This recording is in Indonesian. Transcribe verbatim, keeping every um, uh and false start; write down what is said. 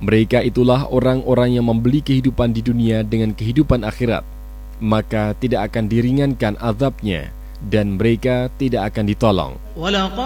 Mereka itulah orang-orang yang membeli kehidupan di dunia dengan kehidupan akhirat, maka tidak akan diringankan azabnya dan mereka tidak akan ditolong.